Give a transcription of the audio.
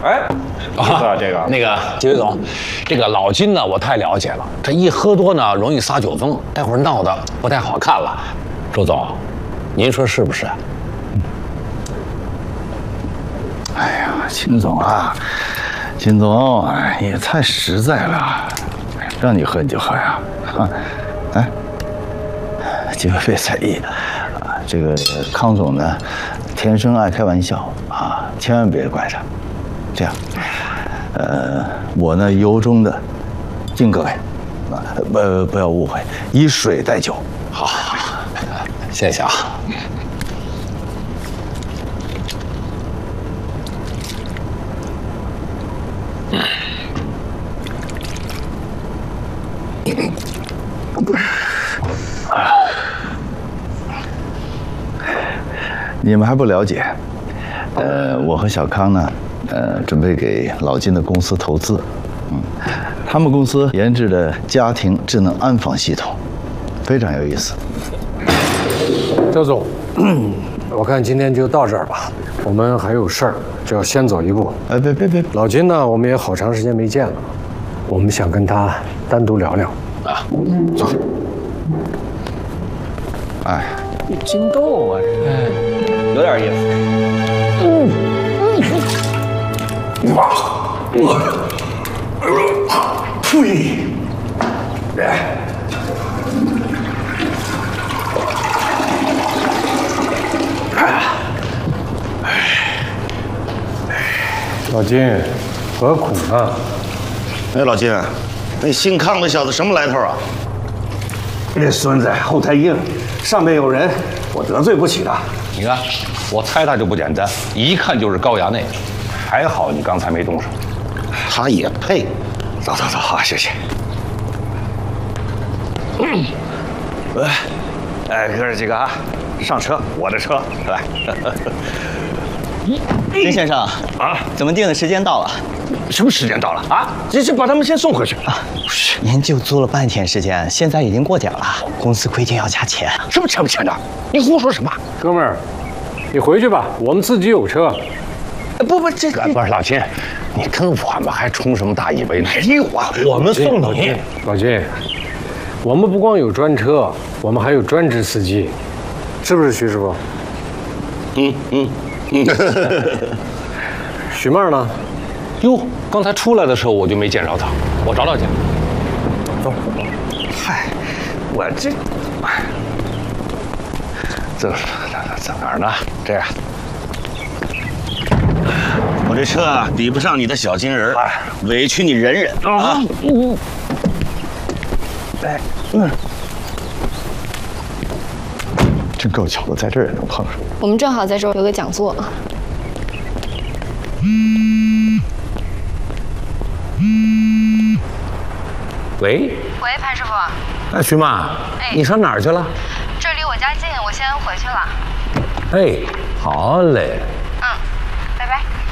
哎，意思啊，这个那个几位总，这个老金呢，我太了解了，这一喝多呢，容易撒酒疯，待会儿闹得不太好看了。周总，您说是不是？ 哎呀，秦总啊，秦总，哎，你也太实在了，让你喝你就喝呀，啊，哎，几位别在意啊，这个康总呢，天生爱开玩笑啊，千万别怪他。这样，我呢由衷的敬各位啊，不要误会，以水代酒。 好，谢谢啊。 你们还不了解，我和小康呢，准备给老金的公司投资，他们公司研制的家庭智能安防系统，非常有意思。 周总，我看今天就到这儿吧，我们还有事儿，就要先走一步。 哎，别， 老金呢，我们也好长时间没见了，我们想跟他单独聊聊。啊，走。 哎， 筋斗啊，有点意思。 呸！ 老金，何苦呢？ 哎，老金，那姓康的小子什么来头啊？ 这孙子后台硬，上面有人，我得罪不起他。 你看，我猜他就不简单，一看就是高衙内。还好你刚才没动手。 他也配？ 走，好，谢谢。哎，哥儿几个啊，上车，我的车，来。 金先生啊，怎么定的时间到了？ 什么时间到了啊？这把他们先送回去啊！ 您就租了半天时间，现在已经过点了，公司规定要加钱。 什么钱不钱的？你胡说什么？ 哥们儿，你回去吧，我们自己有车。 不，这不是老金，你跟我们还冲什么大义为呢？ 没有啊，我们送到你。 老金，我们不光有专车，我们还有专职司机，是不是徐师傅？许妹呢？ 哟，刚才出来的时候我就没见着她，我找找去。 走。嗨，我这，在哪儿呢？这样。 我这车啊，比不上你的小金人，委屈你忍忍啊！ 真够巧的，在这儿也能碰上。 我们正好在这儿有个讲座。 喂， 潘师傅。 哎，徐妈，你上哪儿去了？ 这离我家近，我先回去了。 哎，好嘞。 拜拜。